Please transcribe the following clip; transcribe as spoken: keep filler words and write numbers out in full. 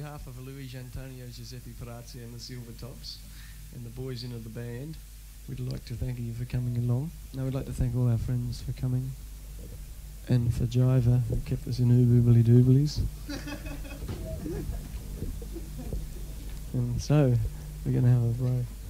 behalf of Luigi Antonio, Giuseppe Perazzi and the Silver Tops and the boys in of the band, we'd like to thank you for coming along. Now we'd like to thank all our friends for coming, and for Jiva, who kept us in ooboobly dooblies. And so, we're going to have a break.